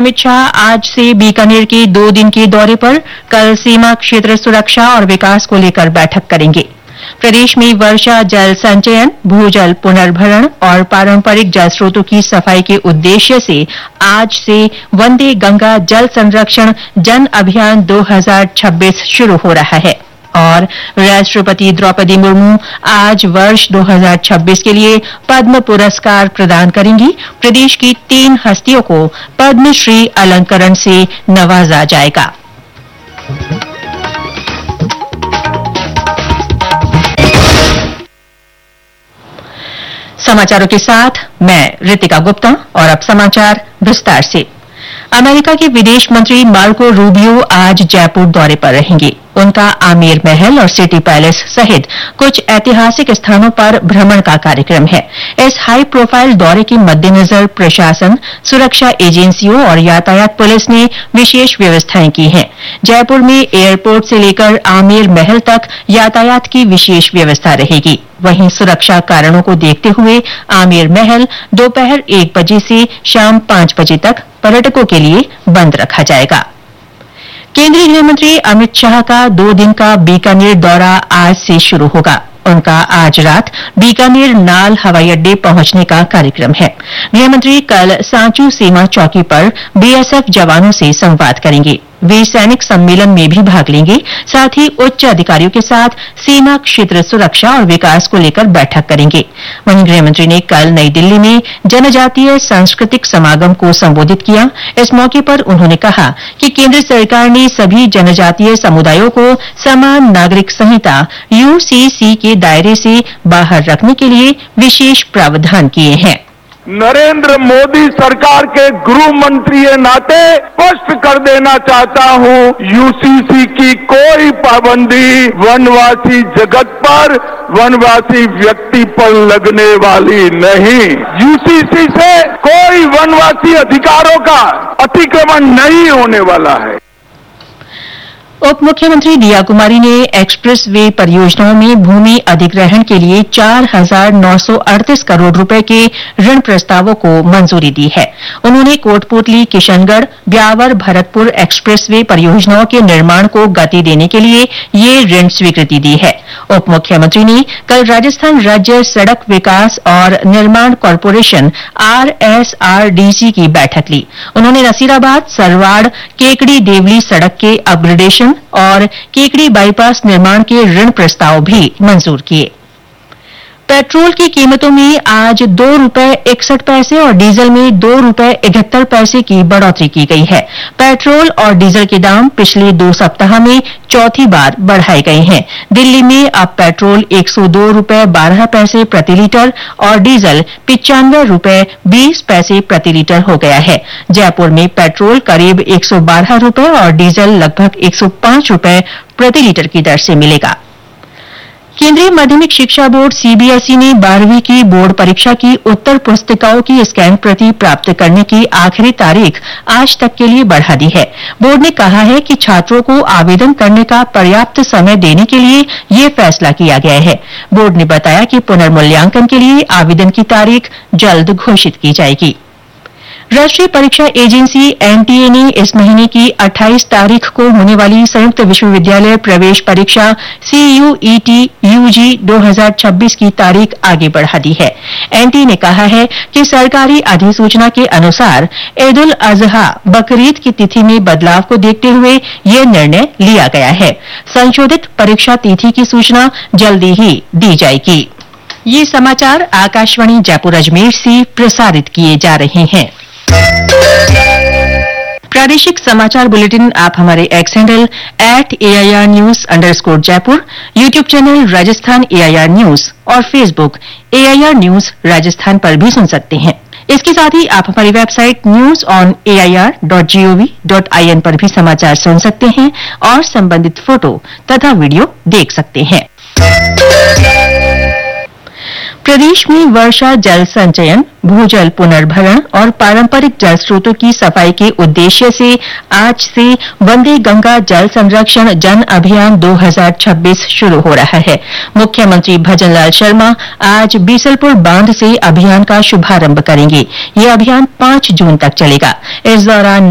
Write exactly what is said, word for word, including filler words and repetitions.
अमित शाह आज से बीकानेर के दो दिन के दौरे पर। कल सीमा क्षेत्र सुरक्षा और विकास को लेकर बैठक करेंगे। प्रदेश में वर्षा जल संचयन, भूजल पुनर्भरण और पारंपरिक जल स्रोतों की सफाई के उद्देश्य से आज से वंदे गंगा जल संरक्षण जन अभियान दो हज़ार छब्बीस शुरू हो रहा है। और राष्ट्रपति द्रौपदी मुर्मू आज वर्ष दो हज़ार छब्बीस के लिए पद्म पुरस्कार प्रदान करेंगी। प्रदेश की तीन हस्तियों को पद्मश्री अलंकरण से नवाजा जाएगा। समाचारों के साथ मैं रितिका गुप्ता और अब समाचार विस्तार से। अमेरिका के विदेश मंत्री मार्को रूबियो आज जयपुर दौरे पर रहेंगे। उनका आमेर महल और सिटी पैलेस सहित कुछ ऐतिहासिक स्थानों पर भ्रमण का कार्यक्रम है। इस हाई प्रोफाइल दौरे के मद्देनजर प्रशासन, सुरक्षा एजेंसियों और यातायात पुलिस ने विशेष व्यवस्थाएं की हैं। जयपुर में एयरपोर्ट से लेकर आमेर महल तक यातायात की विशेष व्यवस्था रहेगी। वहीं सुरक्षा कारणों को देखते हुए आमेर महल दोपहर एक बजे से शाम पांच बजे तक पर्यटकों के लिए बंद रखा जाएगा। केंद्रीय गृहमंत्री अमित शाह का दो दिन का बीकानेर दौरा आज से शुरू होगा। उनका आज रात बीकानेर नाल हवाई अड्डे पहुंचने का कार्यक्रम है। गृहमंत्री कल सांचू सीमा चौकी पर बीएसएफ जवानों से संवाद करेंगे। वे सैनिक सम्मेलन में भी भाग लेंगे। साथ ही उच्च अधिकारियों के साथ सीमा क्षेत्र सुरक्षा और विकास को लेकर बैठक करेंगे। वहीं गृहमंत्री ने कल नई दिल्ली में जनजातीय सांस्कृतिक समागम को संबोधित किया। इस मौके पर उन्होंने कहा कि केंद्र सरकार ने सभी जनजातीय समुदायों को समान नागरिक संहिता यूसीसी के दायरे से बाहर रखने के लिए विशेष प्रावधान किए हैं। नरेंद्र मोदी सरकार के गृह मंत्री के नाते स्पष्ट कर देना चाहता हूं, यूसीसी की कोई पाबंदी वनवासी जगत पर, वनवासी व्यक्ति पर लगने वाली नहीं। यूसीसी से कोई वनवासी अधिकारों का अतिक्रमण नहीं होने वाला है। उप मुख्यमंत्री दिया कुमारी ने एक्सप्रेस वे परियोजनाओं में भूमि अधिग्रहण के लिए चार हजार नौ सौ अड़तीस करोड़ रुपए के ऋण प्रस्तावों को मंजूरी दी है। उन्होंने कोटपुतली, किशनगढ़, ब्यावर, भरतपुर एक्सप्रेस वे परियोजनाओं के निर्माण को गति देने के लिए ये ऋण स्वीकृति दी है। उप मुख्यमंत्री ने कल राजस्थान राज्य सड़क विकास और निर्माण कॉरपोरेशन आरएसआरडीसी की बैठक ली। उन्होंने नसीराबाद, सरवाड़, केकड़ी देवली सड़क के अपग्रेडेशन और केकड़ी बाईपास निर्माण के ऋण प्रस्ताव भी मंजूर किए। पेट्रोल की कीमतों में आज दो रूपये इकसठ पैसे और डीजल में दो रूपये इकहत्तर पैसे की बढ़ोतरी की गई है। पेट्रोल और डीजल के दाम पिछले दो सप्ताह में चौथी बार बढ़ाए गए हैं। दिल्ली में अब पेट्रोल एक सौ दो रूपये बारह पैसे प्रति लीटर और डीजल पिचानवे रूपये बीस पैसे प्रति लीटर हो गया है। जयपुर में पेट्रोल करीब एक सौ बारह रूपये और डीजल लगभग एक सौ पांच रूपये प्रति लीटर की दर से मिलेगा। केंद्रीय माध्यमिक शिक्षा बोर्ड सीबीएसई ने बारहवीं की बोर्ड परीक्षा की उत्तर पुस्तिकाओं की स्कैन प्रति प्राप्त करने की आखिरी तारीख आज तक के लिए बढ़ा दी है। बोर्ड ने कहा है कि छात्रों को आवेदन करने का पर्याप्त समय देने के लिए ये फैसला किया गया है। बोर्ड ने बताया कि पुनर्मूल्यांकन के लिए आवेदन की तारीख जल्द घोषित की जाएगी। राष्ट्रीय परीक्षा एजेंसी एनटीए ने इस महीने की अट्ठाईस तारीख को होने वाली संयुक्त विश्वविद्यालय प्रवेश परीक्षा सीयूईटी यूजी दो हज़ार छब्बीस की तारीख आगे बढ़ा दी है। एनटीए ने कहा है कि सरकारी अधिसूचना के अनुसार ईद उल अजहा बकरीद की तिथि में बदलाव को देखते हुए यह निर्णय लिया गया है। संशोधित परीक्षा तिथि की सूचना जल्दी ही दी जाएगी। ये समाचार आकाशवाणी जयपुर अजमेर से प्रसारित किए जा रहे हैं। प्रादेशिक समाचार बुलेटिन आप हमारे x handle at AIR news underscore Jaipur, YouTube channel Rajasthan AIR news और फेसबुक एआईआर न्यूज राजस्थान पर भी सुन सकते हैं। इसके साथ ही आप हमारी website news on AIR dot gov dot IN पर भी समाचार सुन सकते हैं और संबंधित फोटो तथा वीडियो देख सकते हैं। प्रदेश में वर्षा जल संचयन, भूजल पुनर्भरण और पारंपरिक जल स्रोतों की सफाई के उद्देश्य से आज से वंदे गंगा जल संरक्षण जन अभियान दो हज़ार छब्बीस शुरू हो रहा है। मुख्यमंत्री भजनलाल शर्मा आज बीसलपुर बांध से अभियान का शुभारंभ करेंगे। यह अभियान पांच जून तक चलेगा। इस दौरान